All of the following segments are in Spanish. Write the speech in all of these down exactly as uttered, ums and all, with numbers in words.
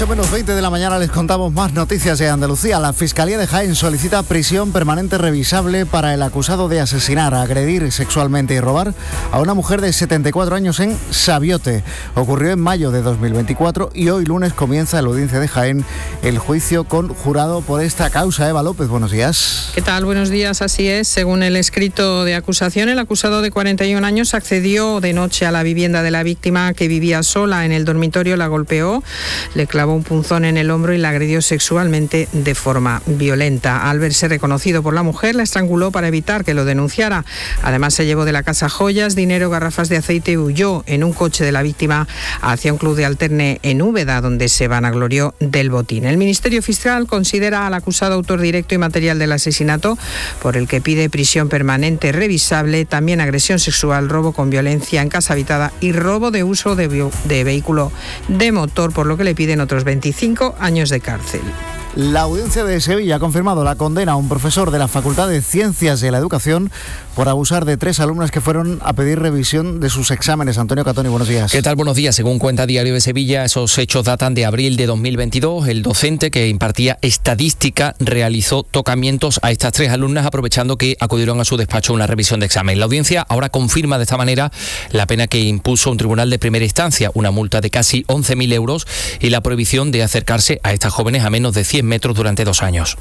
ocho menos veinte de la mañana les contamos más noticias de Andalucía. La Fiscalía de Jaén solicita prisión permanente revisable para el acusado de asesinar, agredir sexualmente y robar a una mujer de setenta y cuatro años en Sabiote. Ocurrió en mayo de dos mil veinticuatro y hoy lunes comienza la audiencia de Jaén el juicio con jurado por esta causa. Eva López, buenos días. ¿Qué tal? Buenos días, así es. Según el escrito de acusación, el acusado de cuarenta y un años accedió de noche a la vivienda de la víctima, que vivía sola en el dormitorio, la golpeó, le clavó un punzón en el hombro y la agredió sexualmente de forma violenta. Al verse reconocido por la mujer, la estranguló para evitar que lo denunciara. Además, se llevó de la casa joyas, dinero, garrafas de aceite y huyó en un coche de la víctima hacia un club de alterne en Úbeda, donde se vanaglorió del botín. El Ministerio Fiscal considera al acusado autor directo y material del asesinato, por el que pide prisión permanente revisable, también agresión sexual, robo con violencia en casa habitada y robo de uso de, de vehículo de motor, por lo que le piden otros veinticinco años de cárcel. La audiencia de Sevilla ha confirmado la condena a un profesor de la Facultad de Ciencias de la Educación por abusar de tres alumnas que fueron a pedir revisión de sus exámenes. Antonio Catoni, buenos días. ¿Qué tal? Buenos días. Según cuenta Diario de Sevilla, esos hechos datan de abril de dos mil veintidós. El docente que impartía estadística realizó tocamientos a estas tres alumnas, aprovechando que acudieron a su despacho a una revisión de examen. La audiencia ahora confirma de esta manera la pena que impuso un tribunal de primera instancia, una multa de casi once mil euros y la prohibición de acercarse a estas jóvenes a menos de cien metros durante dos años.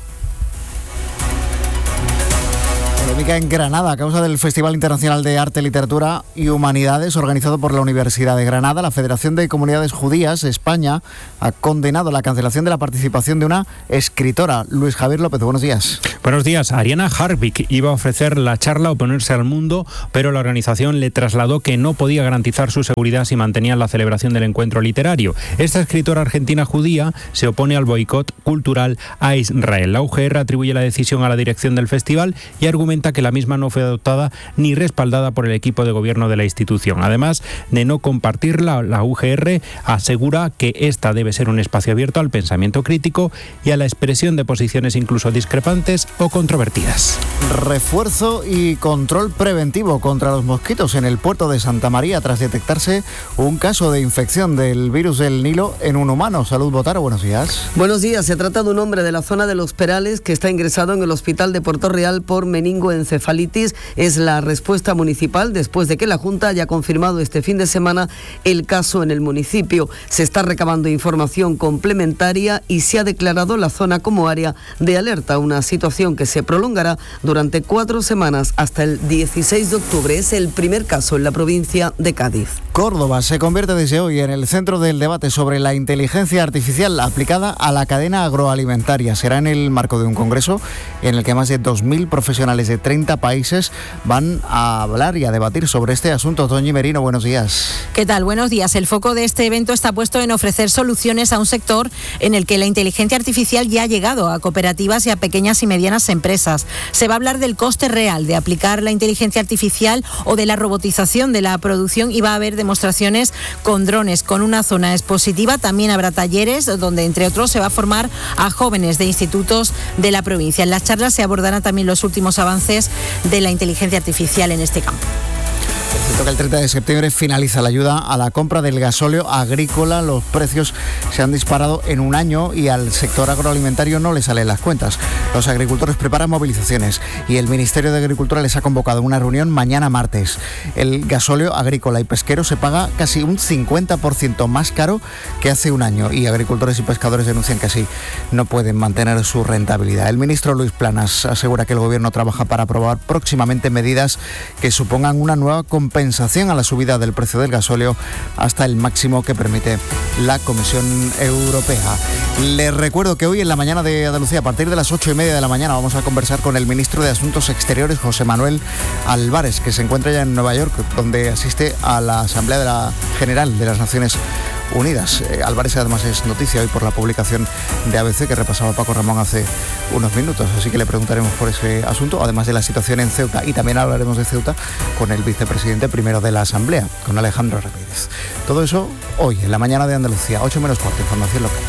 Polémica en Granada a causa del Festival Internacional de Arte, Literatura y Humanidades organizado por la Universidad de Granada. La Federación de Comunidades Judías España ha condenado la cancelación de la participación de una escritora. Luis Javier López, buenos días. Buenos días. Ariana Harvik iba a ofrecer la charla Oponerse al Mundo, pero la organización le trasladó que no podía garantizar su seguridad si mantenían la celebración del encuentro literario. Esta escritora argentina judía se opone al boicot cultural a Israel. La U G R atribuye la decisión a la dirección del festival y argumenta que la misma no fue adoptada ni respaldada por el equipo de gobierno de la institución. Además de no compartirla, la U G R asegura que esta debe ser un espacio abierto al pensamiento crítico y a la expresión de posiciones incluso discrepantes o controvertidas. Refuerzo y control preventivo contra los mosquitos en el puerto de Santa María tras detectarse un caso de infección del virus del Nilo en un humano. Salud Botaro, buenos días. Buenos días. Se trata de un hombre de la zona de Los Perales que está ingresado en el hospital de Puerto Real por meningoencefalitis. Es la respuesta municipal después de que la Junta haya confirmado este fin de semana el caso en el municipio. Se está recabando información complementaria y se ha declarado la zona como área de alerta, una situación que se prolongará durante cuatro semanas hasta el dieciséis de octubre. Es el primer caso en la provincia de Cádiz. Córdoba se convierte desde hoy en el centro del debate sobre la inteligencia artificial aplicada a la cadena agroalimentaria. Será en el marco de un congreso en el que más de dos mil profesionales de treinta países van a hablar y a debatir sobre este asunto. Toñi Merino, buenos días. ¿Qué tal? Buenos días. El foco de este evento está puesto en ofrecer soluciones a un sector en el que la inteligencia artificial ya ha llegado a cooperativas y a pequeñas y medianas empresas. Se va a hablar del coste real de aplicar la inteligencia artificial o de la robotización de la producción y va a haber demostraciones con drones, con una zona expositiva. También habrá talleres donde, entre otros, se va a formar a jóvenes de institutos de la provincia. En las charlas se abordarán también los últimos avances de la inteligencia artificial en este campo. Es cierto que el treinta de septiembre finaliza la ayuda a la compra del gasóleo agrícola. Los precios se han disparado en un año y al sector agroalimentario no le salen las cuentas. Los agricultores preparan movilizaciones y el Ministerio de Agricultura les ha convocado una reunión mañana martes. El gasóleo agrícola y pesquero se paga casi un cincuenta por ciento más caro que hace un año y agricultores y pescadores denuncian que así no pueden mantener su rentabilidad. El ministro Luis Planas asegura que el Gobierno trabaja para aprobar próximamente medidas que supongan una nueva compensación a la subida del precio del gasóleo hasta el máximo que permite la Comisión Europea. Les recuerdo que hoy en la mañana de Andalucía, a partir de las ocho y media de la mañana, vamos a conversar con el ministro de Asuntos Exteriores, José Manuel Álvarez, que se encuentra ya en Nueva York, donde asiste a la Asamblea de la General de las Naciones Unidas. Eh, Álvarez además es noticia hoy por la publicación de A B C que repasaba Paco Ramón hace unos minutos, así que le preguntaremos por ese asunto, además de la situación en Ceuta, y también hablaremos de Ceuta con el vicepresidente primero de la Asamblea, con Alejandro Ramírez. Todo eso hoy en la mañana de Andalucía, ocho menos cuarto, información local.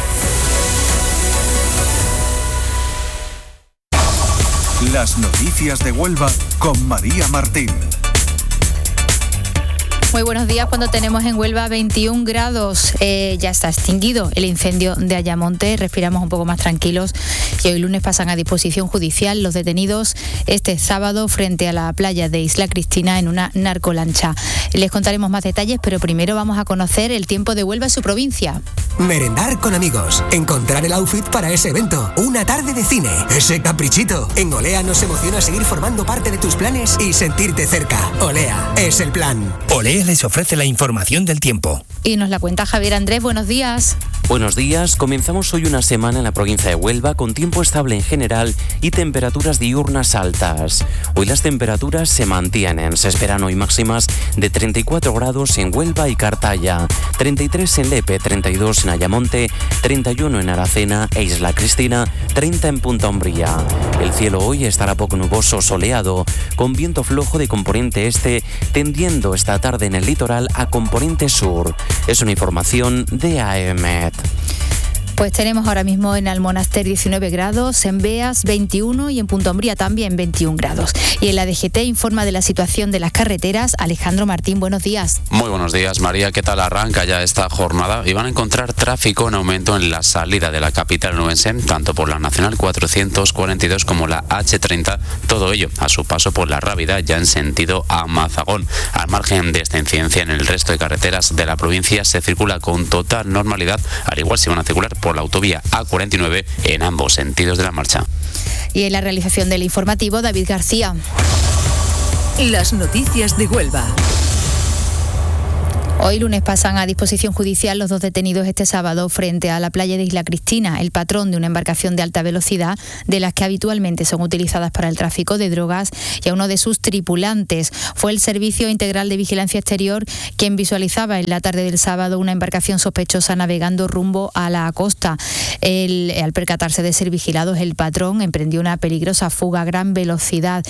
Las noticias de Huelva con María Martín. Muy buenos días. Cuando tenemos en Huelva veintiún grados, eh, ya está extinguido el incendio de Ayamonte, respiramos un poco más tranquilos y hoy lunes pasan a disposición judicial los detenidos este sábado frente a la playa de Isla Cristina en una narcolancha. Les contaremos más detalles, pero primero vamos a conocer el tiempo de Huelva en su provincia. Merendar con amigos, encontrar el outfit para ese evento, una tarde de cine, ese caprichito. En Olea nos emociona seguir formando parte de tus planes y sentirte cerca. Olea es el plan. Olea les ofrece la información del tiempo. Y nos la cuenta Javier Andrés. Buenos días. Buenos días. Comenzamos hoy una semana en la provincia de Huelva con tiempo estable en general y temperaturas diurnas altas. Hoy las temperaturas se mantienen. Se esperan hoy máximas de treinta y cuatro grados en Huelva y Cartaya, treinta y tres en Lepe, treinta y dos en Ayamonte, treinta y uno en Aracena e Isla Cristina, treinta en Punta Umbría. El cielo hoy estará poco nuboso, soleado, con viento flojo de componente este, tendiendo esta tarde en el litoral a componente sur. Es una información de A E M E T. Pues tenemos ahora mismo en Almonaster diecinueve grados, en Beas veintiuno y en Punta Umbría también veintiún grados. Y en la D G T informa de la situación de las carreteras. Alejandro Martín, buenos días. Muy buenos días, María. ¿Qué tal arranca ya esta jornada? Y van a encontrar tráfico en aumento en la salida de la capital onubense, tanto por la Nacional cuatrocientos cuarenta y dos como la hache treinta. Todo ello a su paso por la Rábida, ya en sentido a Mazagón. Al margen de esta incidencia, en el resto de carreteras de la provincia se circula con total normalidad, al igual se van a circular por la autovía A cuarenta y nueve en ambos sentidos de la marcha. Y en la realización del informativo, David García. Las noticias de Huelva. Hoy lunes pasan a disposición judicial los dos detenidos este sábado frente a la playa de Isla Cristina, el patrón de una embarcación de alta velocidad de las que habitualmente son utilizadas para el tráfico de drogas, y a uno de sus tripulantes. Fue el Servicio Integral de Vigilancia Exterior quien visualizaba en la tarde del sábado una embarcación sospechosa navegando rumbo a la costa. El, al percatarse de ser vigilados, el patrón emprendió una peligrosa fuga a gran velocidad,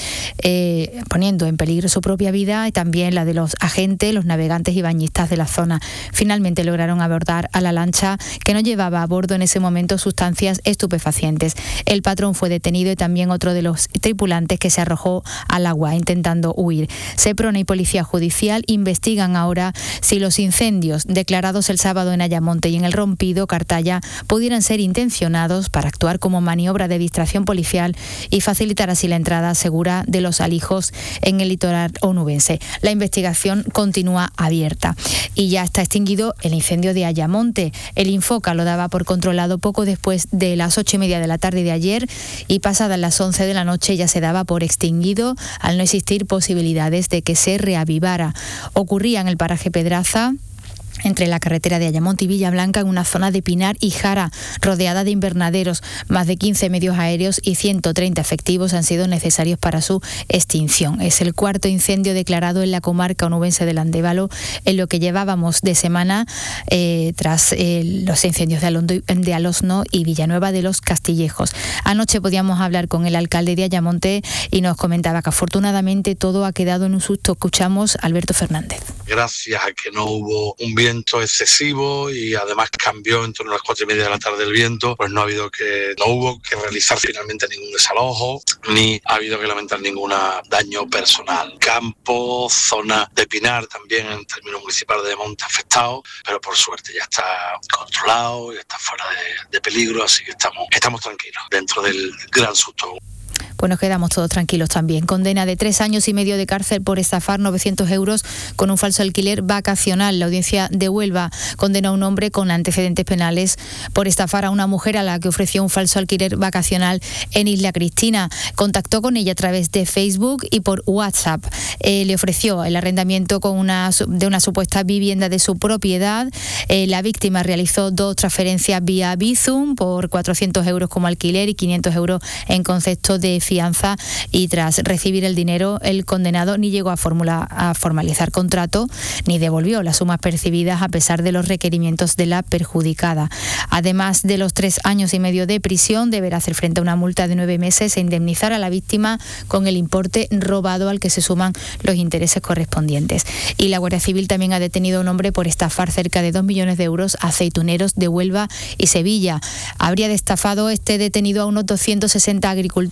eh, poniendo en peligro su propia vida y también la de los agentes, los navegantes y bañistas de la zona. Finalmente lograron abordar a la lancha, que no llevaba a bordo en ese momento sustancias estupefacientes. El patrón fue detenido y también otro de los tripulantes, que se arrojó al agua intentando huir. Seprona y Policía Judicial investigan ahora si los incendios declarados el sábado en Ayamonte y en el Rompido, Cartaya, pudieran ser intencionados para actuar como maniobra de distracción policial y facilitar así la entrada segura de los alijos en el litoral onubense. La investigación continúa abierta. Y ya está extinguido el incendio de Ayamonte. El Infoca lo daba por controlado poco después de las ocho y media de la tarde de ayer, y pasadas las once de la noche ya se daba por extinguido, al no existir posibilidades de que se reavivara. Ocurría en el paraje Pedraza, entre la carretera de Ayamonte y Villablanca, en una zona de pinar y jara, rodeada de invernaderos. Más de quince medios aéreos y ciento treinta efectivos han sido necesarios para su extinción. Es el cuarto incendio declarado en la comarca onubense del Andévalo, en lo que llevábamos de semana, eh, tras eh, los incendios de, Alondo, de Alosno y Villanueva de los Castillejos. Anoche podíamos hablar con el alcalde de Ayamonte y nos comentaba que afortunadamente todo ha quedado en un susto. Escuchamos a Alberto Fernández. Gracias a que no hubo un viento excesivo y además cambió en torno a las cuatro y media de la tarde el viento, pues no ha habido que, no hubo que realizar finalmente ningún desalojo, ni ha habido que lamentar ningún daño personal. Campo, zona de pinar también en términos municipales de monte afectado, pero por suerte ya está controlado, ya está fuera de, de peligro, así que estamos, estamos tranquilos dentro del gran susto. Pues nos quedamos todos tranquilos también. Condena de tres años y medio de cárcel por estafar novecientos euros con un falso alquiler vacacional. La audiencia de Huelva condenó a un hombre con antecedentes penales por estafar a una mujer a la que ofreció un falso alquiler vacacional en Isla Cristina. Contactó con ella a través de Facebook y por WhatsApp. Eh, le ofreció el arrendamiento con una, de una supuesta vivienda de su propiedad. Eh, la víctima realizó dos transferencias vía Bizum por cuatrocientos euros como alquiler y quinientos euros en concepto de fianza, y tras recibir el dinero, el condenado ni llegó a, formula, a formalizar contrato ni devolvió las sumas percibidas a pesar de los requerimientos de la perjudicada. Además de los tres años y medio de prisión, deberá hacer frente a una multa de nueve meses e indemnizar a la víctima con el importe robado, al que se suman los intereses correspondientes. Y la Guardia Civil también ha detenido a un hombre por estafar cerca de dos millones de euros a aceituneros de Huelva y Sevilla. Habría estafado este detenido a unos doscientos sesenta agricultores y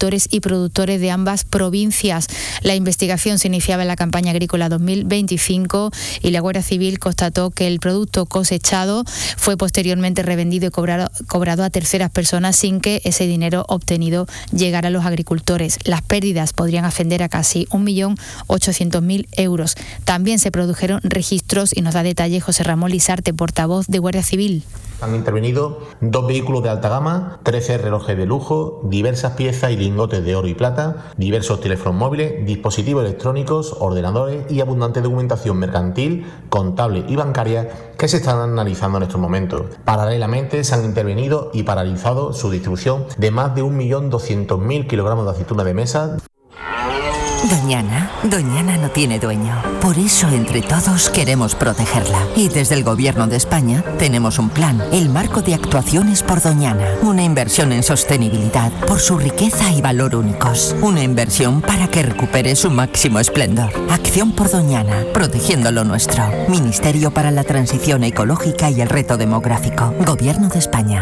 productores de ambas provincias. La investigación se iniciaba en la campaña agrícola dos mil veinticinco y la Guardia Civil constató que el producto cosechado fue posteriormente revendido y cobrado, cobrado a terceras personas sin que ese dinero obtenido llegara a los agricultores. Las pérdidas podrían ascender a casi un millón ochocientos mil euros. También se produjeron registros y nos da detalles José Ramón Lisarte, portavoz de Guardia Civil. Han intervenido dos vehículos de alta gama, trece relojes de lujo, diversas piezas y lingotes de oro y plata, diversos teléfonos móviles, dispositivos electrónicos, ordenadores y abundante documentación mercantil, contable y bancaria que se están analizando en estos momentos. Paralelamente se han intervenido y paralizado su distribución de más de un millón doscientos mil kilogramos de aceituna de mesa. Doñana, Doñana no tiene dueño. Por eso, entre todos, queremos protegerla. Y desde el Gobierno de España tenemos un plan, el Marco de Actuaciones por Doñana. Una inversión en sostenibilidad por su riqueza y valor únicos. Una inversión para que recupere su máximo esplendor. Acción por Doñana, protegiendo lo nuestro. Ministerio para la Transición Ecológica y el Reto Demográfico. Gobierno de España.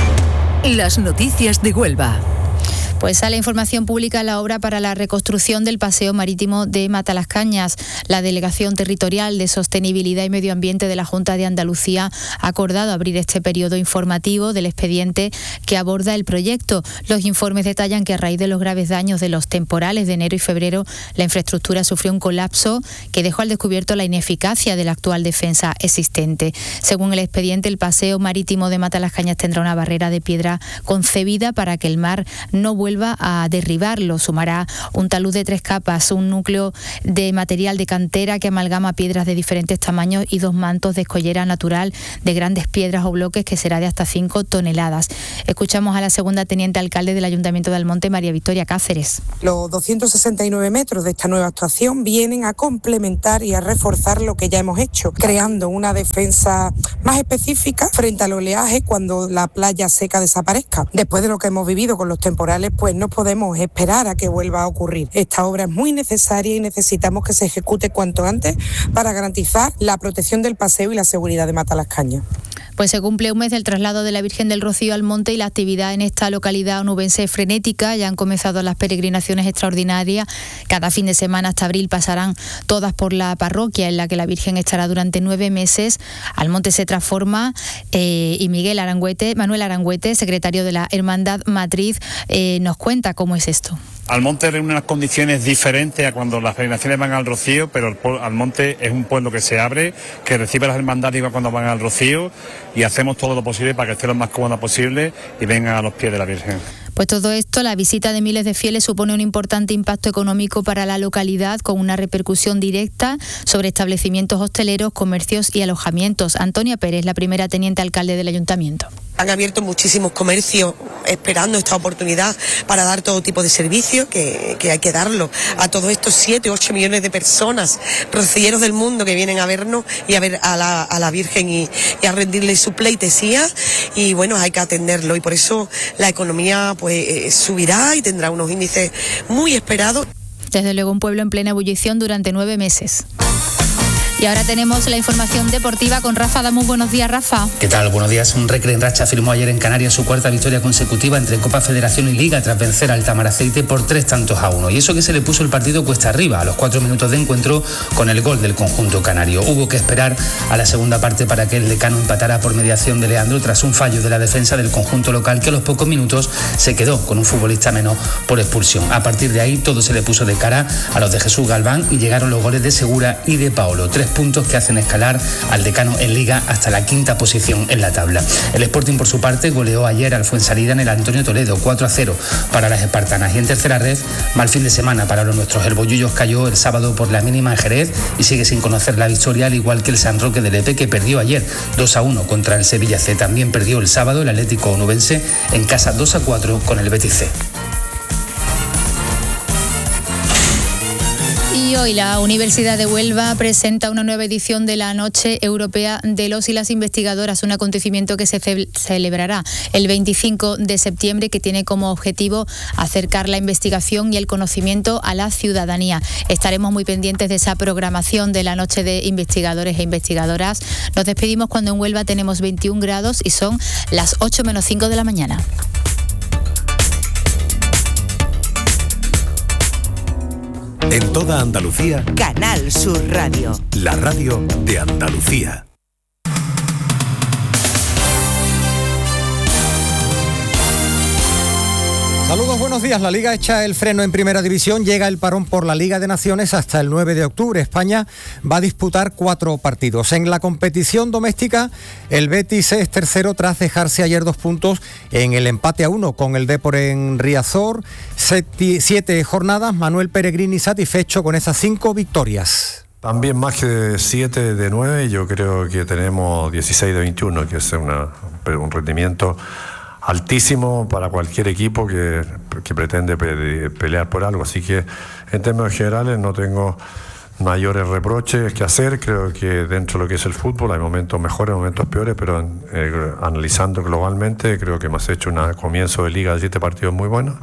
Las noticias de Huelva. Pues sale información pública la obra para la reconstrucción del paseo marítimo de Matalascañas. La Delegación Territorial de Sostenibilidad y Medio Ambiente de la Junta de Andalucía ha acordado abrir este periodo informativo del expediente que aborda el proyecto. Los informes detallan que a raíz de los graves daños de los temporales de enero y febrero, la infraestructura sufrió un colapso que dejó al descubierto la ineficacia de la actual defensa existente. Según el expediente, el paseo marítimo de Matalascañas tendrá una barrera de piedra concebida para que el mar no vuelva vuelva a derribarlo. Sumará un talud de tres capas, un núcleo de material de cantera que amalgama piedras de diferentes tamaños y dos mantos de escollera natural de grandes piedras o bloques que será de hasta cinco toneladas. Escuchamos a la segunda teniente alcalde del Ayuntamiento de Almonte, María Victoria Cáceres. Los doscientos sesenta y nueve metros de esta nueva actuación vienen a complementar y a reforzar lo que ya hemos hecho, creando una defensa más específica frente al oleaje cuando la playa seca desaparezca. Después de lo que hemos vivido con los temporales, pues no podemos esperar a que vuelva a ocurrir. Esta obra es muy necesaria y necesitamos que se ejecute cuanto antes para garantizar la protección del paseo y la seguridad de Matalascañas. Pues se cumple un mes del traslado de la Virgen del Rocío al monte y la actividad en esta localidad onubense es frenética. Ya han comenzado las peregrinaciones extraordinarias. Cada fin de semana hasta abril pasarán todas por la parroquia en la que la Virgen estará durante nueve meses. Almonte se transforma eh, y Miguel Arangüete, Manuel Arangüete, secretario de la Hermandad Matriz, eh, nos cuenta cómo es esto. Almonte reúne unas condiciones diferentes a cuando las peregrinaciones van al Rocío, pero el Almonte es un pueblo que se abre, que recibe las hermandades cuando van al Rocío y hacemos todo lo posible para que esté lo más cómoda posible y vengan a los pies de la Virgen. Pues todo esto, la visita de miles de fieles supone un importante impacto económico para la localidad, con una repercusión directa sobre establecimientos hosteleros, comercios y alojamientos. Antonia Pérez, la primera teniente alcalde del Ayuntamiento. Han abierto muchísimos comercios esperando esta oportunidad para dar todo tipo de servicios, que, que hay que darlo a todos estos siete, ocho millones de personas, rocieros del mundo que vienen a vernos y a ver a la, a la Virgen y, y a rendirle su pleitesía, y bueno, hay que atenderlo y por eso la economía pues eh, subirá y tendrá unos índices muy esperados. Desde luego un pueblo en plena ebullición durante nueve meses. Y ahora tenemos la información deportiva con Rafa Damus. Buenos días, Rafa. ¿Qué tal? Buenos días. Un Recre en racha firmó ayer en Canarias su cuarta victoria consecutiva entre Copa Federación y Liga tras vencer al Tamaraceite por tres tantos a uno. Y eso que se le puso el partido cuesta arriba a los cuatro minutos de encuentro con el gol del conjunto canario. Hubo que esperar a la segunda parte para que el Decano empatara por mediación de Leandro tras un fallo de la defensa del conjunto local que a los pocos minutos se quedó con un futbolista menos por expulsión. A partir de ahí todo se le puso de cara a los de Jesús Galván y llegaron los goles de Segura y de Paolo. Tres puntos que hacen escalar al Decano en Liga hasta la quinta posición en la tabla. El Sporting, por su parte, goleó ayer al Fuensalida en el Antonio Toledo, cuatro a cero para las espartanas. Y en tercera red, mal fin de semana para los nuestros. El Bollullos cayó el sábado por la mínima en Jerez y sigue sin conocer la victoria, al igual que el San Roque de Lepe, que perdió ayer dos a uno contra el Sevilla C. También perdió el sábado el Atlético Onubense en casa dos a cuatro con el Betis C. Y hoy la Universidad de Huelva presenta una nueva edición de la Noche Europea de los y las Investigadoras, un acontecimiento que se ce- celebrará el veinticinco de septiembre, que tiene como objetivo acercar la investigación y el conocimiento a la ciudadanía. Estaremos muy pendientes de esa programación de la Noche de Investigadores e Investigadoras. Nos despedimos cuando en Huelva tenemos veintiún grados y son las ocho menos cinco de la mañana. En toda Andalucía, Canal Sur Radio. La radio de Andalucía. Saludos, buenos días. La Liga echa el freno en Primera División. Llega el parón por la Liga de Naciones hasta el nueve de octubre. España va a disputar cuatro partidos. En la competición doméstica, el Betis es tercero tras dejarse ayer dos puntos en el empate a uno con el Depor en Riazor. Seti, siete jornadas. Manuel Peregrini satisfecho con esas cinco victorias. También más que siete de nueve, yo creo que tenemos dieciséis de veintiuno, que es una, un rendimiento altísimo para cualquier equipo que, que pretende pe- pelear por algo. Así que en términos generales no tengo mayores reproches que hacer. Creo que dentro de lo que es el fútbol hay momentos mejores, momentos peores, pero eh, analizando globalmente creo que hemos hecho un comienzo de liga de siete partidos muy bueno,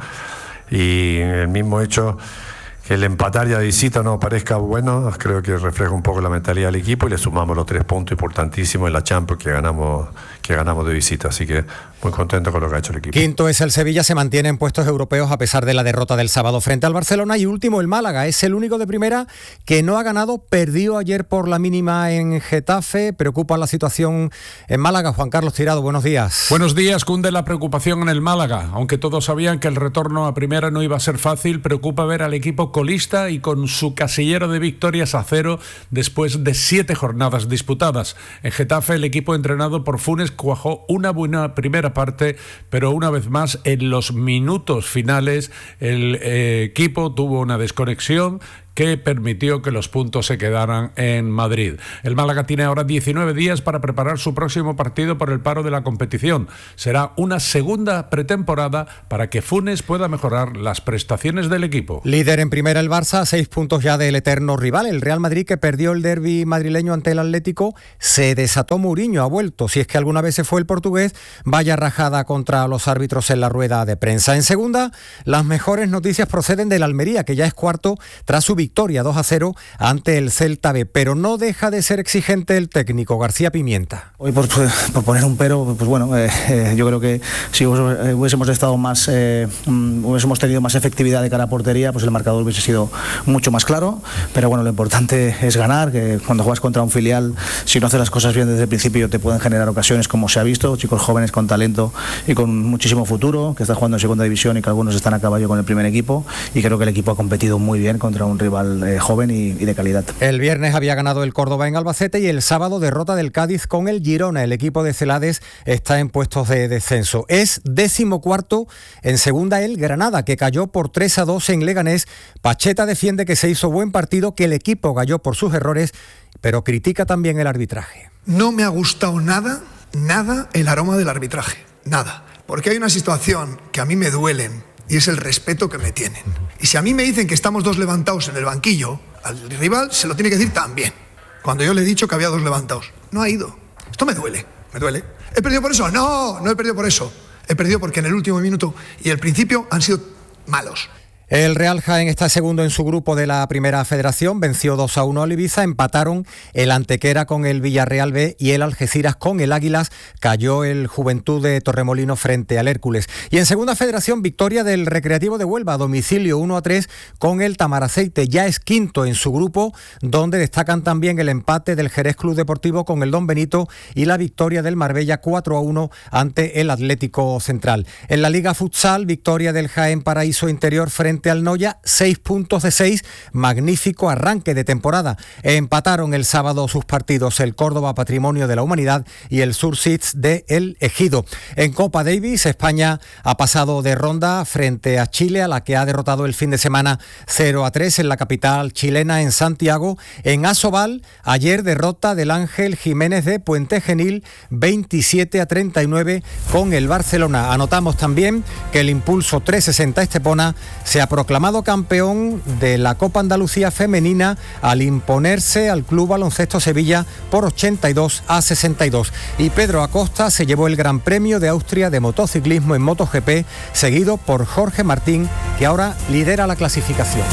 y el mismo hecho que el empatar ya de visita no parezca bueno, creo que refleja un poco la mentalidad del equipo, y le sumamos los tres puntos importantísimos en la Champions que ganamos, que ganamos de visita. Así que muy contento con lo que ha hecho el equipo. Quinto es el Sevilla, se mantiene en puestos europeos a pesar de la derrota del sábado frente al Barcelona. Y último el Málaga, es el único de primera que no ha ganado, perdió ayer por la mínima en Getafe. Preocupa la situación en Málaga. Juan Carlos Tirado, buenos días. Buenos días. Cunde la preocupación en el Málaga. Aunque todos sabían que el retorno a primera no iba a ser fácil, preocupa ver al equipo colista y con su casillero de victorias a cero después de siete jornadas disputadas. En Getafe el equipo entrenado por Funes cuajó una buena primera parte, pero una vez más en los minutos finales el eh, equipo tuvo una desconexión que permitió que los puntos se quedaran en Madrid. El Málaga tiene ahora diecinueve días para preparar su próximo partido por el paro de la competición. Será una segunda pretemporada para que Funes pueda mejorar las prestaciones del equipo. Líder en primera el Barça, a seis puntos ya del eterno rival. El Real Madrid, que perdió el derbi madrileño ante el Atlético, se desató. Mourinho ha vuelto. Si es que alguna vez se fue el portugués, vaya rajada contra los árbitros en la rueda de prensa. En segunda, las mejores noticias proceden del Almería, que ya es cuarto tras su victoria dos a cero ante el Celta B, pero no deja de ser exigente el técnico García Pimienta. Hoy por, por poner un pero, pues bueno, eh, eh, yo creo que si hubiésemos estado más, eh, hubiésemos tenido más efectividad de cara a portería, pues el marcador hubiese sido mucho más claro, pero bueno, lo importante es ganar, que cuando juegas contra un filial, si no haces las cosas bien desde el principio, te pueden generar ocasiones como se ha visto, chicos jóvenes con talento y con muchísimo futuro, que están jugando en segunda división y que algunos están a caballo con el primer equipo, y creo que el equipo ha competido muy bien contra un rival Eh, joven y, y de calidad. El viernes había ganado el Córdoba en Albacete y el sábado derrota del Cádiz con el Girona. El equipo de Celades está en puestos de descenso. Es decimocuarto en segunda el Granada, que cayó por tres a dos en Leganés. Pacheta defiende que se hizo buen partido, que el equipo cayó por sus errores, pero critica también el arbitraje. No me ha gustado nada, nada el aroma del arbitraje, nada. Porque hay una situación que a mí me duelen, y es el respeto que me tienen. Y si a mí me dicen que estamos dos levantados en el banquillo, al rival se lo tiene que decir también. Cuando yo le he dicho que había dos levantados, no ha ido. Esto me duele, me duele. ¿He perdido por eso? No, no he perdido por eso. He perdido porque en el último minuto y el principio han sido malos. El Real Jaén está segundo en su grupo de la Primera Federación, venció dos a uno al Ibiza, empataron el Antequera con el Villarreal B y el Algeciras con el Águilas, cayó el Juventud de Torremolinos frente al Hércules. Y en Segunda Federación, victoria del Recreativo de Huelva, a domicilio uno a tres con el Tamaraceite, ya es quinto en su grupo, donde destacan también el empate del Jerez Club Deportivo con el Don Benito y la victoria del Marbella cuatro a uno ante el Atlético Central. En la Liga Futsal, victoria del Jaén Paraíso Interior frente al Noya, seis puntos de seis, magnífico arranque de temporada. Empataron el sábado sus partidos el Córdoba Patrimonio de la Humanidad y el Sursits de El Ejido. En Copa Davis, España ha pasado de ronda frente a Chile, a la que ha derrotado el fin de semana cero a tres en la capital chilena, en Santiago. En Asobal, ayer derrota del Ángel Jiménez de Puente Genil, veintisiete a treinta y nueve con el Barcelona. Anotamos también que el Impulso trescientos sesenta Estepona se ha proclamado campeón de la Copa Andalucía Femenina al imponerse al Club Baloncesto Sevilla por ochenta y dos a sesenta y dos. Y Pedro Acosta se llevó el Gran Premio de Austria de motociclismo en MotoGP, seguido por Jorge Martín, que ahora lidera la clasificación.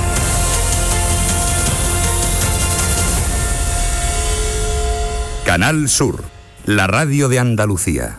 Canal Sur, la radio de Andalucía.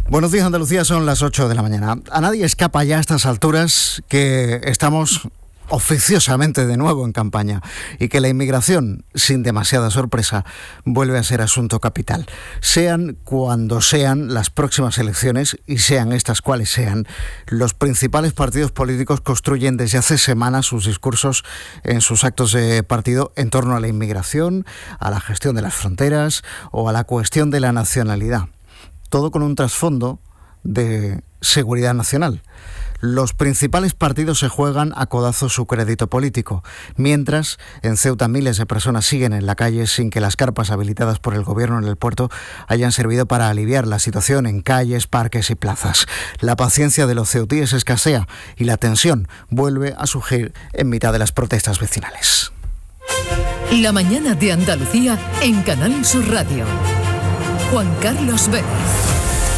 Buenos días, Andalucía, son las ocho de la mañana. A nadie escapa ya a estas alturas que estamos oficiosamente de nuevo en campaña y que la inmigración, sin demasiada sorpresa, vuelve a ser asunto capital. Sean cuando sean las próximas elecciones y sean estas cuales sean, los principales partidos políticos construyen desde hace semanas sus discursos en sus actos de partido en torno a la inmigración, a la gestión de las fronteras o a la cuestión de la nacionalidad. Todo con un trasfondo de seguridad nacional. Los principales partidos se juegan a codazo su crédito político, mientras en Ceuta miles de personas siguen en la calle sin que las carpas habilitadas por el gobierno en el puerto hayan servido para aliviar la situación en calles, parques y plazas. La paciencia de los ceutíes escasea y la tensión vuelve a surgir en mitad de las protestas vecinales. La mañana de Andalucía en Canal Sur Radio. Juan Carlos Vélez.